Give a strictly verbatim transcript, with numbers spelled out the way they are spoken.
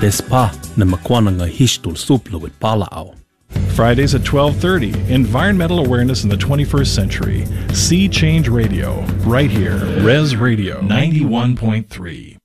despa na makwananga hishtul suplu with palao. Fridays at twelve thirty, Environmental Awareness in the twenty-first Century. Sea Change Radio, right here, Res Radio ninety-one point three.